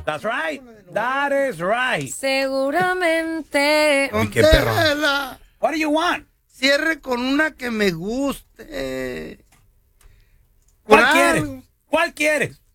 That's right. That is right. Seguramente. Ay, qué perro. What do you want? Cierre con una que me guste. ¿Cuál quieres? ¿Cuál quieres?